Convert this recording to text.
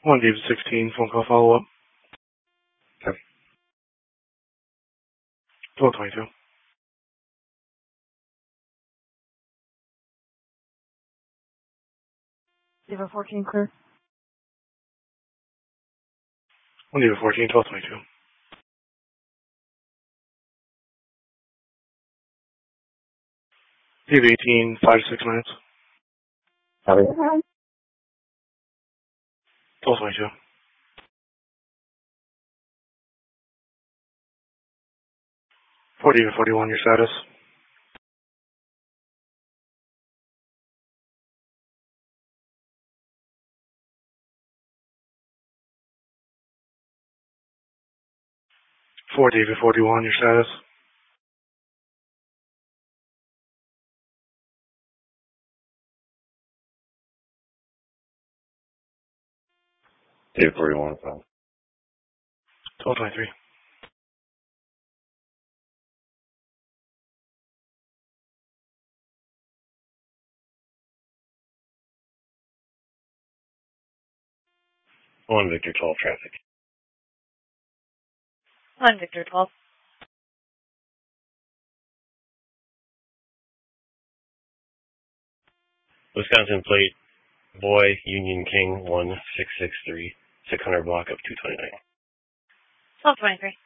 1 David 16, phone call follow-up. Okay. 1222. David 14, clear. 1 David 14, 1222. David 18, 5 to 6 minutes. Copy. 1222. 4 David 41, your status. For David 41, your status. David 41, file. 1223. One Victor 12 traffic. 1 Victor 12. Wisconsin plate, boy, Union King 1663, 600 block of 229. 1223.